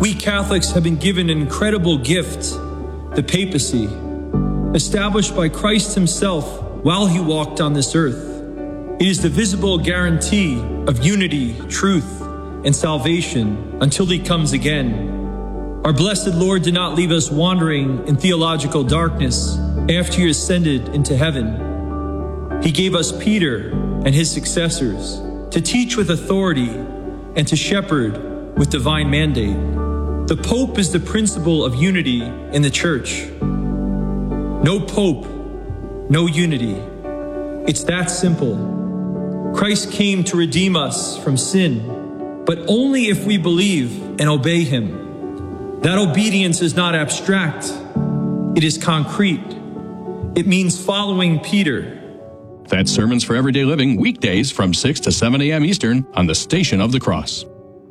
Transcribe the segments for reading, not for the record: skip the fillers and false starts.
We Catholics have been given an incredible gift, the papacy, established by Christ himself while he walked on this earth. It is the visible guarantee of unity, truth, and salvation until he comes again. Our blessed Lord did not leave us wandering in theological darkness after he ascended into heaven. He gave us Peter and his successors to teach with authority and to shepherd with divine mandate. The Pope is the principle of unity in the Church. No Pope, no unity. It's that simple. Christ came to redeem us from sin, but only if we believe and obey him. That obedience is not abstract. It is concrete. It means following Peter. That's Sermons for Everyday Living, weekdays from 6 to 7 a.m. Eastern on the Station of the Cross.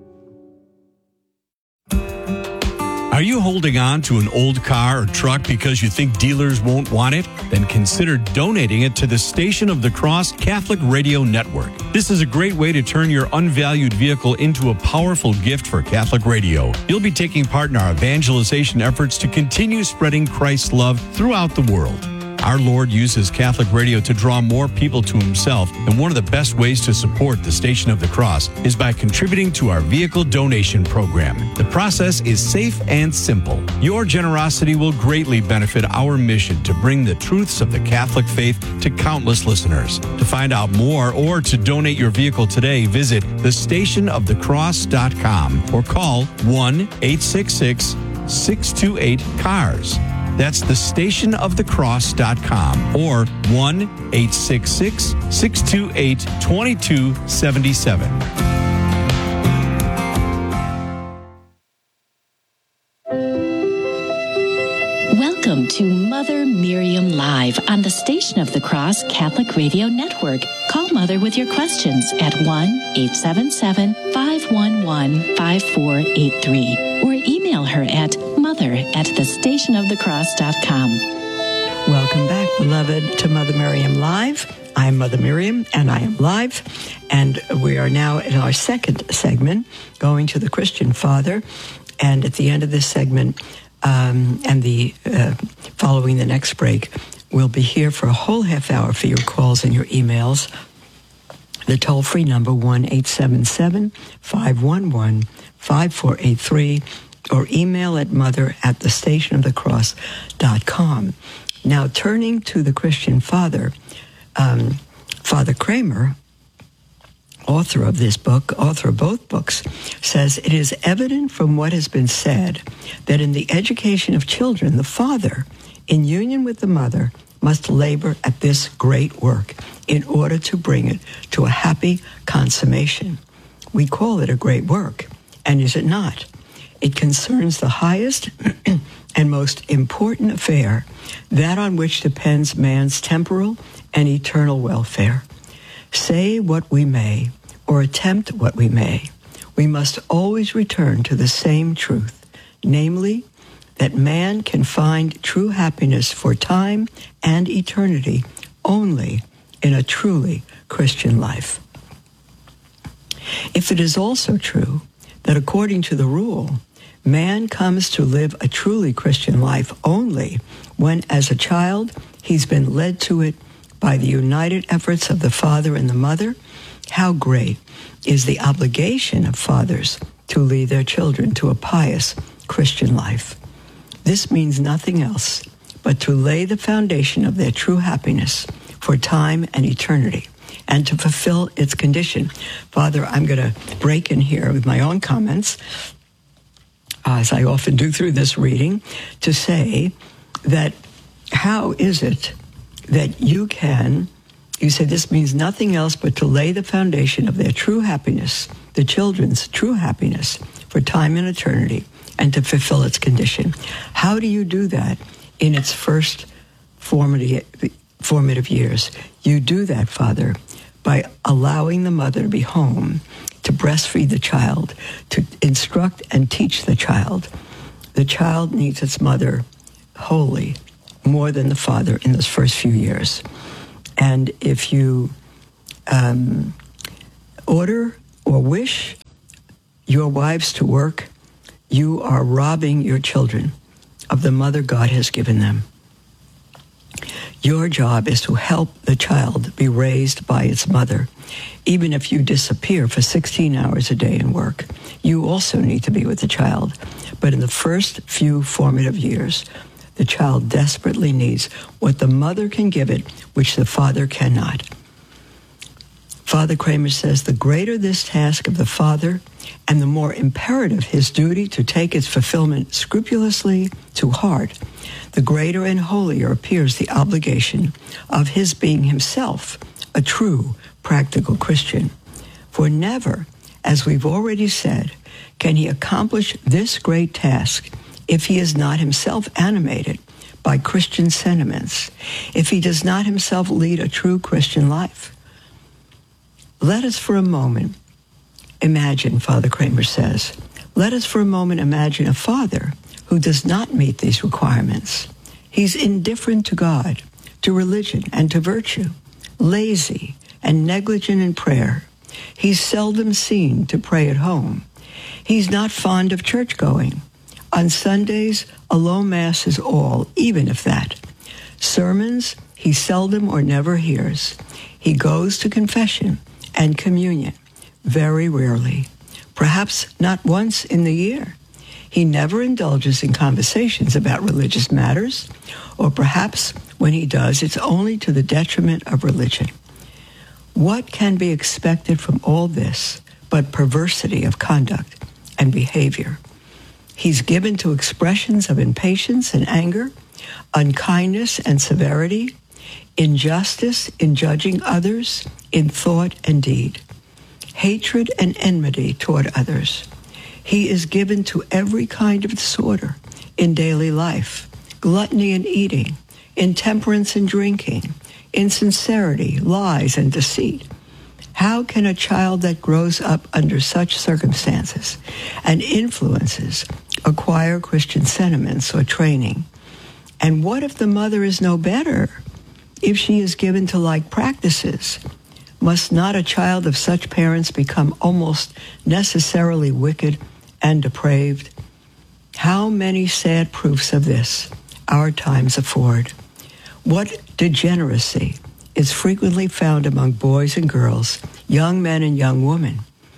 Are you holding on to an old car or truck because you think dealers won't want it? Then consider donating it to the Station of the Cross Catholic Radio Network. This is a great way to turn your unvalued vehicle into a powerful gift for Catholic radio. You'll be taking part in our evangelization efforts to continue spreading Christ's love throughout the world. Our Lord uses Catholic radio to draw more people to himself, and one of the best ways to support the Station of the Cross is by contributing to our vehicle donation program. The process is safe and simple. Your generosity will greatly benefit our mission to bring the truths of the Catholic faith to countless listeners. To find out more or to donate your vehicle today, visit thestationofthecross.com or call 1-866-628-CARS. That's thestationofthecross.com or 1-866-628-2277. Welcome to Mother Miriam Live on the Station of the Cross Catholic Radio Network. Call Mother with your questions at 1-877-511-5483 or email her at mother@thestationofthecross.com. Welcome back, beloved, to Mother Miriam Live. I'm Mother Miriam, and I am live. And we are now in our second segment, going to the Christian Father. And at the end of this segment, following the next break, we'll be here for a whole half hour for your calls and your emails. The toll-free number, 1-877-511-5483, or email at mother@thestationofthecross.com. Now, turning to the Christian Father, Father Kramer, author of this book, author of both books, says, it is evident from what has been said that in the education of children, the father, in union with the mother, must labor at this great work in order to bring it to a happy consummation. We call it a great work, and is it not? It concerns the highest and most important affair, that on which depends man's temporal and eternal welfare. Say what we may, or attempt what we may, we must always return to the same truth, namely, that man can find true happiness for time and eternity only in a truly Christian life. If it is also true that according to the rule, man comes to live a truly Christian life only when, as a child, he's been led to it by the united efforts of the father and the mother, how great is the obligation of fathers to lead their children to a pious Christian life. This means nothing else but to lay the foundation of their true happiness for time and eternity, and to fulfill its condition. Father, I'm going to break in here with my own comments, as I often do through this reading, to say that how is it that you say this means nothing else but to lay the foundation of their true happiness, the children's true happiness, for time and eternity, and to fulfill its condition. How do you do that in its first formative years? You do that, Father, by allowing the mother to be home, to breastfeed the child, to instruct and teach the child. The child needs its mother wholly, more than the father in those first few years. And if you order or wish your wives to work, you are robbing your children of the mother God has given them. Your job is to help the child be raised by its mother. Even if you disappear for 16 hours a day and work, you also need to be with the child. But in the first few formative years, the child desperately needs what the mother can give it, which the father cannot. Father Kramer says, the greater this task of the father and the more imperative his duty to take its fulfillment scrupulously to heart, the greater and holier appears the obligation of his being himself a true practical Christian. For never, as we've already said, can he accomplish this great task if he is not himself animated by Christian sentiments, if he does not himself lead a true Christian life. Let us for a moment imagine, Father Kramer says, let us for a moment imagine a father who does not meet these requirements. He's indifferent to God, to religion, and to virtue, lazy and negligent in prayer. He's seldom seen to pray at home. He's not fond of church going. On Sundays, a low mass is all, even if that. Sermons he seldom or never hears. He goes to confession and communion very rarely, perhaps not once in the year. He never indulges in conversations about religious matters, or perhaps when he does, it's only to the detriment of religion. What can be expected from all this but perversity of conduct and behavior? He's given to expressions of impatience and anger, unkindness and severity, injustice in judging others in thought and deed, hatred and enmity toward others. He is given to every kind of disorder in daily life, gluttony in eating, intemperance in drinking, insincerity, lies, and deceit. How can a child that grows up under such circumstances and influences acquire Christian sentiments or training? And what if the mother is no better? If she is given to like practices, must not a child of such parents become almost necessarily wicked and depraved? How many sad proofs of this our times afford. What degeneracy is frequently found among boys and girls, young men and young women.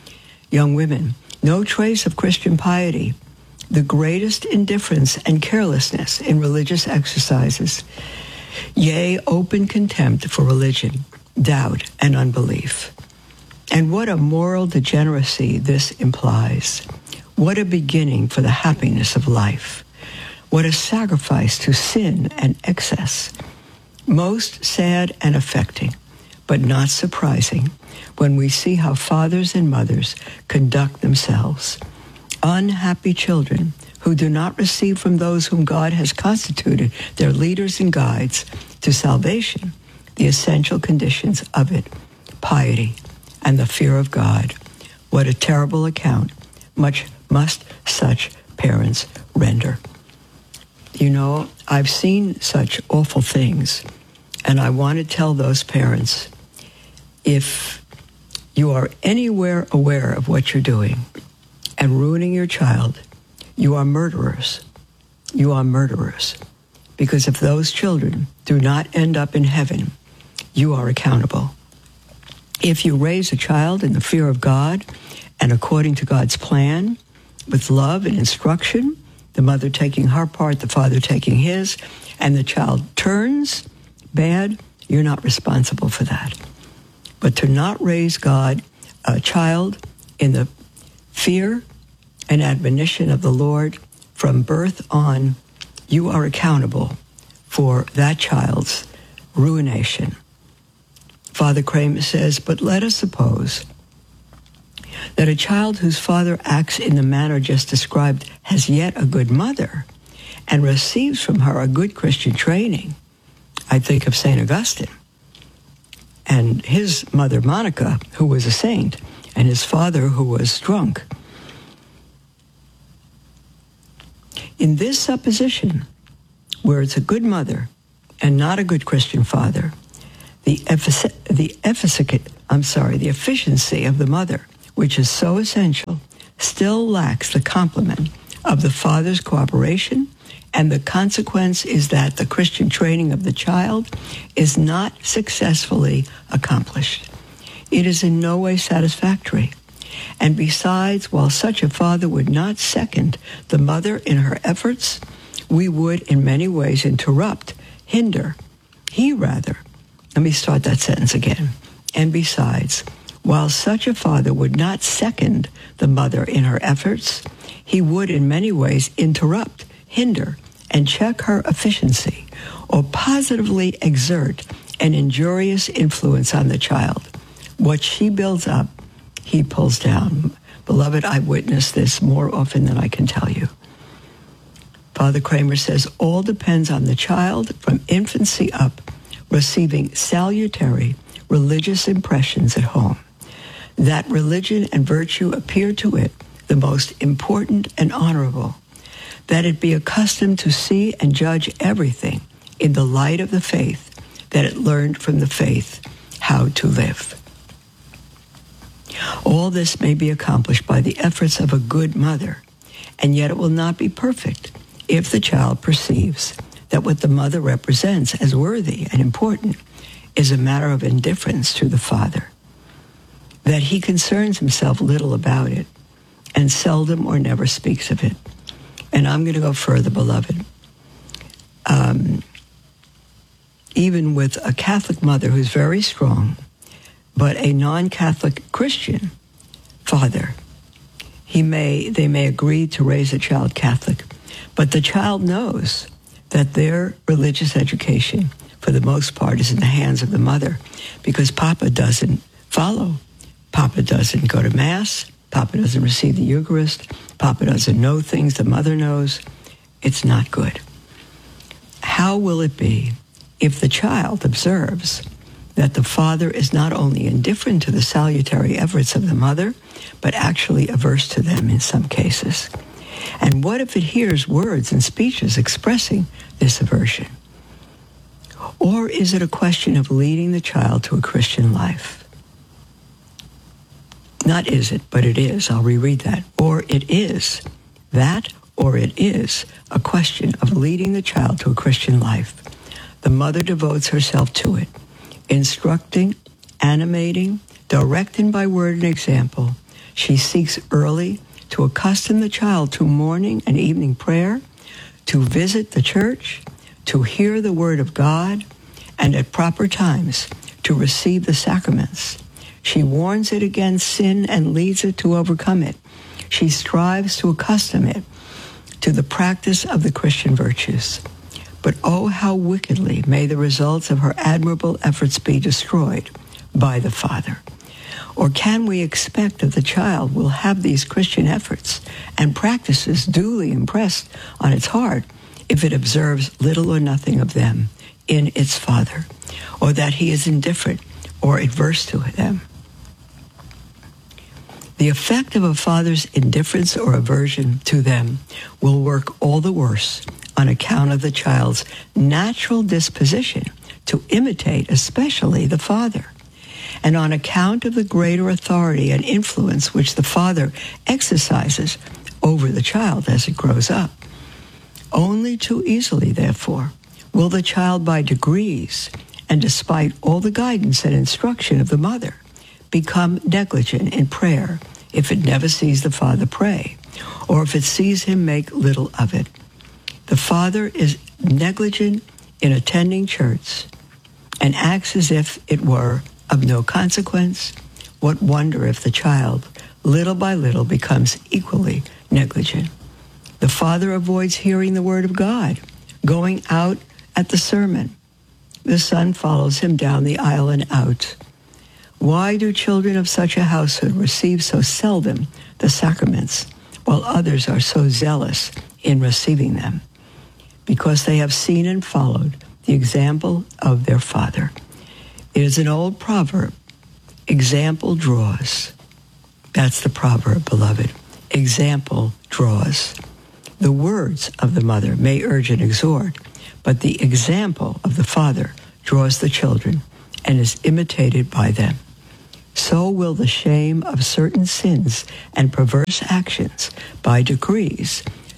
No trace of Christian piety, the greatest indifference and carelessness in religious exercises, yea, open contempt for religion, doubt, and unbelief. And what a moral degeneracy this implies. What a beginning for the happiness of life. What a sacrifice to sin and excess. Most sad and affecting, but not surprising, when we see how fathers and mothers conduct themselves. Unhappy children who do not receive from those whom God has constituted their leaders and guides to salvation the essential conditions of it, piety and the fear of God. What a terrible account much must such parents render. You know, I've seen such awful things, and I want to tell those parents, if you are anywhere aware of what you're doing and ruining your child, you are murderers. You are murderers. Because if those children do not end up in heaven, you are accountable. If you raise a child in the fear of God and according to God's plan, with love and instruction, the mother taking her part, the father taking his, and the child turns bad, you're not responsible for that. But to not raise a child in the fear and admonition of the Lord from birth on, you are accountable for that child's ruination. Father Kramer says, but let us suppose that a child whose father acts in the manner just described has yet a good mother and receives from her a good Christian training. I think of St. Augustine and his mother, Monica, who was a saint, and his father, who was drunk. In this supposition, where it's a good mother and not a good Christian father, the efficiency of the mother, which is so essential, still lacks the complement of the father's cooperation, and the consequence is that the Christian training of the child is not successfully accomplished. It is in no way satisfactory. And besides, while such a father would not second the mother in her efforts, we would in many ways interrupt, hinder. Let me start that sentence again. And besides, while such a father would not second the mother in her efforts, he would in many ways interrupt, hinder, and check her efficiency, or positively exert an injurious influence on the child. What she builds up, he pulls down. Beloved, I witnessed this more often than I can tell you. Father Kramer says, all depends on the child from infancy up, receiving salutary religious impressions at home. That religion and virtue appear to it the most important and honorable, that it be accustomed to see and judge everything in the light of the faith, that it learned from the faith how to live. All this may be accomplished by the efforts of a good mother, and yet it will not be perfect if the child perceives that what the mother represents as worthy and important is a matter of indifference to the father, that he concerns himself little about it and seldom or never speaks of it. And I'm going to go further, beloved. Even with a Catholic mother who's very strong, but a non-Catholic Christian father, they may agree to raise a child Catholic, but the child knows that their religious education, for the most part, is in the hands of the mother, because Papa doesn't follow. Papa doesn't go to Mass. Papa doesn't receive the Eucharist. Papa doesn't know things the mother knows. It's not good. How will it be if the child observes that the father is not only indifferent to the salutary efforts of the mother, but actually averse to them in some cases? And what if it hears words and speeches expressing this aversion? Or is it a question of leading the child to a Christian life? Not is it, but it is. I'll reread that. Or it is. That, or it is, a question of leading the child to a Christian life. The mother devotes herself to it, instructing, animating, directing by word and example. She seeks early to accustom the child to morning and evening prayer, to visit the church, to hear the word of God, and at proper times to receive the sacraments. She warns it against sin and leads it to overcome it. She strives to accustom it to the practice of the Christian virtues. But oh, how wickedly may the results of her admirable efforts be destroyed by the father. Or can we expect that the child will have these Christian efforts and practices duly impressed on its heart if it observes little or nothing of them in its father, or that he is indifferent or adverse to them? The effect of a father's indifference or aversion to them will work all the worse on account of the child's natural disposition to imitate especially the father, and on account of the greater authority and influence which the father exercises over the child as it grows up. Only too easily, therefore, will the child by degrees, and despite all the guidance and instruction of the mother, become negligent in prayer if it never sees the father pray, or if it sees him make little of it. The father is negligent in attending church and acts as if it were of no consequence. What wonder if the child, little by little, becomes equally negligent? The father avoids hearing the word of God, going out at the sermon. The son follows him down the aisle and out. Why do children of such a household receive so seldom the sacraments, while others are so zealous in receiving them? Because they have seen and followed the example of their father. It is an old proverb, example draws. That's the proverb, beloved. Example draws. The words of the mother may urge and exhort, but the example of the father draws the children and is imitated by them. So will the shame of certain sins and perverse actions by degrees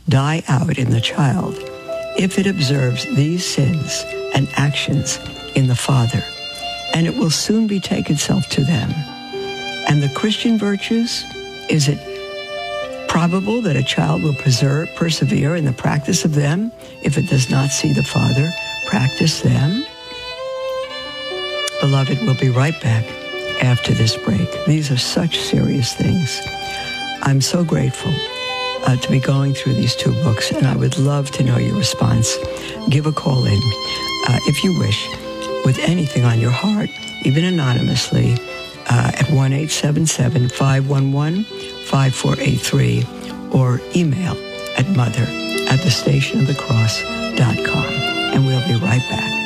die out in the child if it observes these sins and actions in the father, and it will soon betake itself to them. And the Christian virtues, is it probable that a child will persevere in the practice of them if it does not see the father practice them? Beloved, we'll be right back after this break. These are such serious things. I'm so grateful to be going through these two books, and I would love to know your response. Give a call in, if you wish, with anything on your heart, even anonymously, at 1-877-511-5483, or email at mother@thestationofthecross.com. And we'll be right back.